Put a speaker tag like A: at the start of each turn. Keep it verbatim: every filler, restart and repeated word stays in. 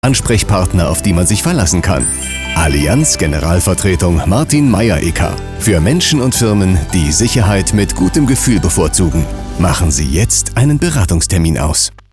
A: Ansprechpartner, auf die man sich verlassen kann. Allianz Generalvertretung Martin Meier-Ecker. Für Menschen und Firmen, die Sicherheit mit gutem Gefühl bevorzugen. Machen Sie jetzt einen Beratungstermin aus.